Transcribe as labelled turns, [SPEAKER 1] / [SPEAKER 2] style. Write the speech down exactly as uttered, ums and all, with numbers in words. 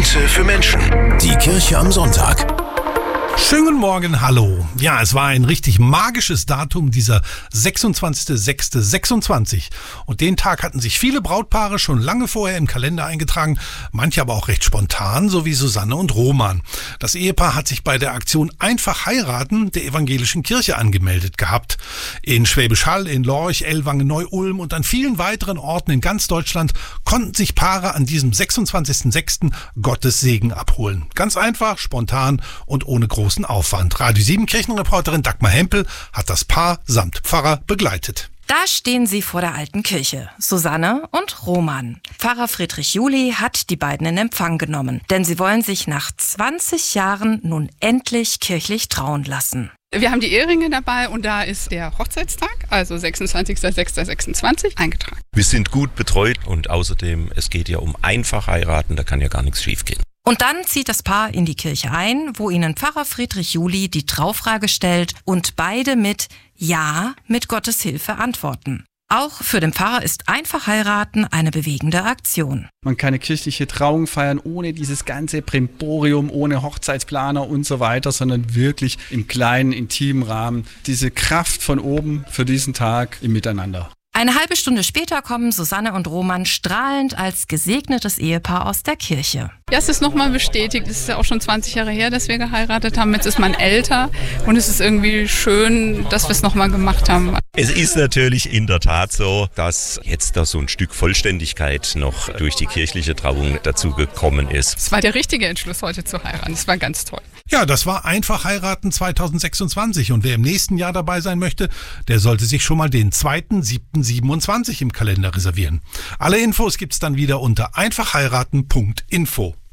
[SPEAKER 1] Momente für Menschen. Die Kirche am Sonntag.
[SPEAKER 2] Schönen guten Morgen, hallo. Ja, es war ein richtig magisches Datum, dieser sechsundzwanzigster sechster sechsundzwanzig. Und den Tag hatten sich viele Brautpaare schon lange vorher im Kalender eingetragen, manche aber auch recht spontan, so wie Susanne und Roman. Das Ehepaar hat sich bei der Aktion Einfach heiraten der evangelischen Kirche angemeldet gehabt. In Schwäbisch Hall, in Lorch, Ellwangen, Neu-Ulm und an vielen weiteren Orten in ganz Deutschland konnten sich Paare an diesem sechsundzwanzigster sechster Gottes Segen abholen. Ganz einfach, spontan und ohne großen Aufwand. Radio sieben Kirchenreporterin Dagmar Hempel hat das Paar samt Pfarrer begleitet.
[SPEAKER 3] Da stehen sie vor der alten Kirche, Susanne und Roman. Pfarrer Friedrich Juli hat die beiden in Empfang genommen, denn sie wollen sich nach zwanzig Jahren nun endlich kirchlich trauen lassen.
[SPEAKER 4] Wir haben die Eheringe dabei und da ist der Hochzeitstag, also sechsundzwanzigster sechster sechsundzwanzig, eingetragen.
[SPEAKER 5] Wir sind gut betreut und außerdem, es geht ja um einfach heiraten, da kann ja gar nichts schiefgehen.
[SPEAKER 3] Und dann zieht das Paar in die Kirche ein, wo ihnen Pfarrer Friedrich Juli die Traufrage stellt und beide mit Ja mit Gottes Hilfe antworten. Auch für den Pfarrer ist einfach heiraten eine bewegende Aktion.
[SPEAKER 6] Man kann eine kirchliche Trauung feiern ohne dieses ganze Brimborium, ohne Hochzeitsplaner und so weiter, sondern wirklich im kleinen, intimen Rahmen. Diese Kraft von oben für diesen Tag im Miteinander.
[SPEAKER 3] Eine halbe Stunde später kommen Susanne und Roman strahlend als gesegnetes Ehepaar aus der Kirche.
[SPEAKER 4] Ja, es ist nochmal bestätigt. Es ist ja auch schon zwanzig Jahre her, dass wir geheiratet haben. Jetzt ist man älter und es ist irgendwie schön, dass wir es nochmal gemacht haben.
[SPEAKER 5] Es ist natürlich in der Tat so, dass jetzt da so ein Stück Vollständigkeit noch durch die kirchliche Trauung dazu gekommen ist.
[SPEAKER 4] Es war der richtige Entschluss, heute zu heiraten. Es war ganz toll.
[SPEAKER 2] Ja, das war Einfach heiraten zwanzig sechsundzwanzig und wer im nächsten Jahr dabei sein möchte, der sollte sich schon mal den zweiten siebten siebenundzwanzig im Kalender reservieren. Alle Infos gibt's dann wieder unter einfach heiraten punkt info.